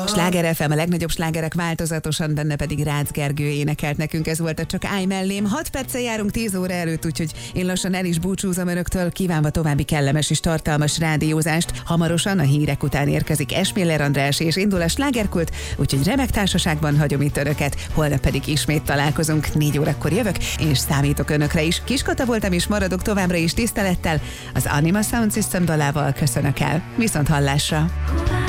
Sláger FM, a legnagyobb slágerek változatosan, benne pedig Rácz Gergő énekelt nekünk, ez volt a Csak állj mellém. 6 perccel járunk 10 óra előtt, úgyhogy én lassan el is búcsúzom önöktől, kívánva további kellemes és tartalmas rádiózást. Hamarosan a hírek után érkezik Esméler András és indul a slágerkult, úgyhogy remek társaságban hagyom itt önöket, holnap pedig ismét találkozunk, 4 órakor jövök, és számítok önökre is. Kiskata voltam és maradok továbbra is tisztelettel, az Anima Sound System dalával köszönök el. Viszont hallásra!